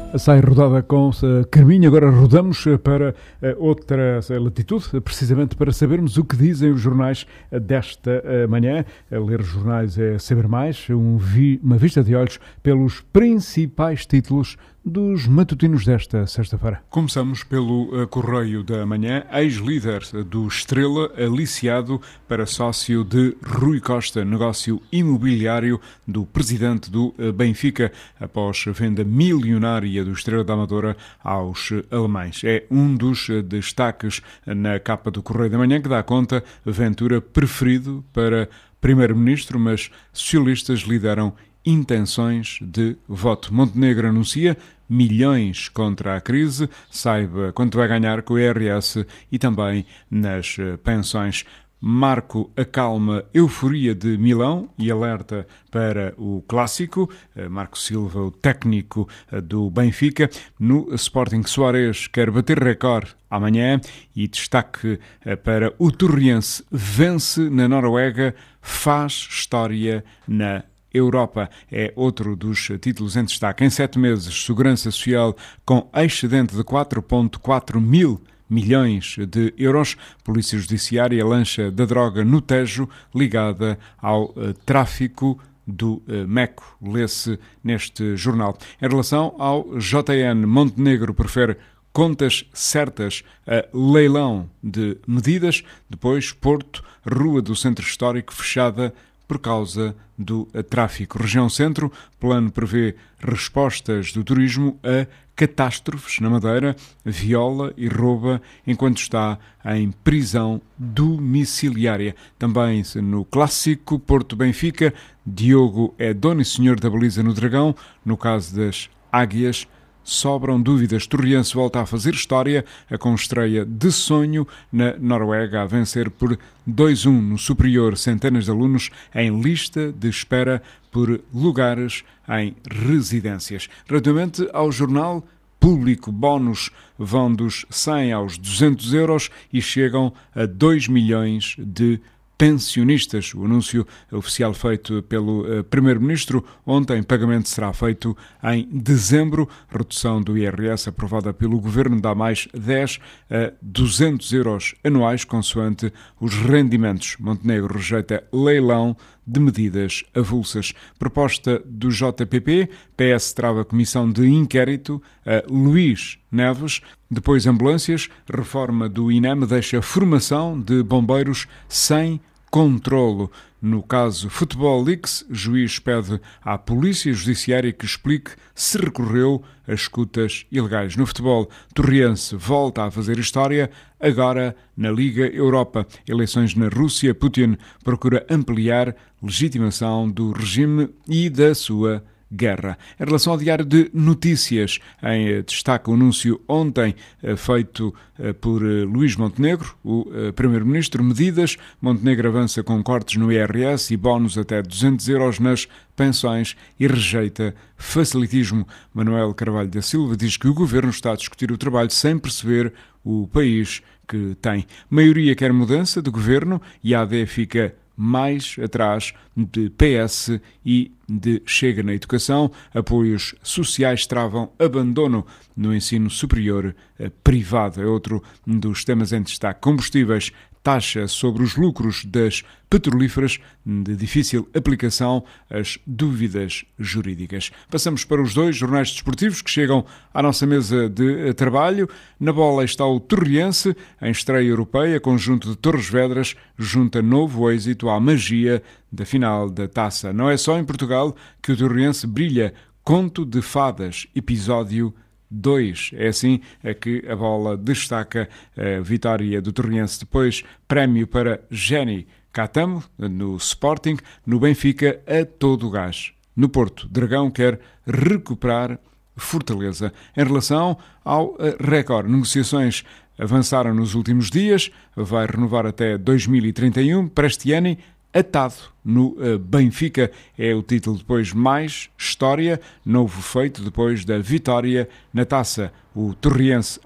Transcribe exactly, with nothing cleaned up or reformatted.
Sai rodada com Carminho, agora rodamos para outra latitude, precisamente para sabermos o que dizem os jornais desta manhã. Ler os jornais é saber mais, um vi, uma vista de olhos pelos principais títulos dos matutinos desta sexta-feira. Começamos pelo Correio da Manhã. Ex-líder do Estrela, aliciado para sócio de Rui Costa, negócio imobiliário do presidente do Benfica, após a venda milionária do Estrela da Amadora aos alemães. É um dos destaques na capa do Correio da Manhã, que dá conta: Ventura preferido para primeiro-ministro, mas socialistas lideram intenções de voto. Montenegro anuncia milhões contra a crise, saiba quanto vai ganhar com o I R S e também nas pensões. Marco acalma euforia de Milão e alerta para o clássico. Marco Silva, o técnico do Benfica. No Sporting, Soares quer bater recorde amanhã e destaque para o Torriense. Vence na Noruega, faz história na Europa. É outro dos títulos em destaque. Em sete meses, Segurança Social com excedente de quatro vírgula quatro mil milhões de euros. Polícia Judiciária lancha da droga no Tejo, ligada ao uh, tráfico do uh, Meco. Lê-se neste jornal. Em relação ao J N, Montenegro prefere contas certas a leilão de medidas. Depois, Porto, Rua do Centro Histórico fechada por causa do tráfico. Região Centro, plano prevê respostas do turismo a catástrofes na Madeira, viola e rouba enquanto está em prisão domiciliária. Também no clássico Porto-Benfica, Diogo é dono e senhor da baliza no Dragão. No caso das Águias, sobram dúvidas. Torriense volta a fazer história, com estreia de sonho na Noruega, a vencer por dois a um no Superior. Centenas de alunos em lista de espera por lugares em residências. Relativamente ao jornal Público, bónus vão dos cem aos duzentos euros e chegam a dois milhões de pensionistas. O anúncio oficial feito pelo uh, Primeiro-Ministro ontem. Pagamento será feito em dezembro. Redução do I R S aprovada pelo Governo dá mais dez a duzentos euros anuais, consoante os rendimentos. Montenegro rejeita leilão de medidas avulsas. Proposta do J P P. P S trava comissão de inquérito a Luís Neves. Depois, ambulâncias. Reforma do I N E M deixa formação de bombeiros sem controlo. No caso Futebol Leaks, juiz pede à Polícia Judiciária que explique se recorreu a escutas ilegais. No futebol, Torriense volta a fazer história, agora na Liga Europa. Eleições na Rússia, Putin procura ampliar legitimação do regime e da sua guerra. Em relação ao Diário de Notícias, em destaque o anúncio ontem feito por Luís Montenegro, o Primeiro-Ministro. Medidas: Montenegro avança com cortes no I R S e bónus até duzentos euros nas pensões e rejeita facilitismo. Manuel Carvalho da Silva diz que o Governo está a discutir o trabalho sem perceber o país que tem. Maioria quer mudança de Governo e a AD fica mais atrás de P S e de Chega na educação. Apoios sociais travam abandono no ensino superior privado. É outro dos temas em destaque. Combustíveis, taxa sobre os lucros das petrolíferas, de difícil aplicação, as dúvidas jurídicas. Passamos para os dois jornais desportivos que chegam à nossa mesa de trabalho. Na bola está o Torriense, em estreia europeia. Conjunto de Torres Vedras junta novo êxito à magia da final da Taça. Não é só em Portugal que o Torriense brilha. Conto de Fadas, episódio dois. É assim que a bola destaca a vitória do Torriense. Depois, prémio para Jenny Catamo, no Sporting. No Benfica, a todo o gás. No Porto, Dragão quer recuperar Fortaleza. Em relação ao Record, negociações avançaram nos últimos dias. Vai renovar até dois mil e trinta e um. Prestiani atado no uh, Benfica. É o título depois mais história, novo feito depois da vitória na Taça. O Torriense